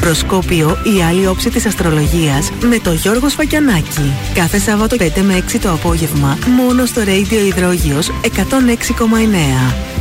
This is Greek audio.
Προσκόπιο, η άλλη όψη της αστρολογίας με το Γιώργο Σφακιανάκη. Κάθε Σάββατο 5 με 6 το απόγευμα, μόνο στο Radio Υδρόγειος 106,9.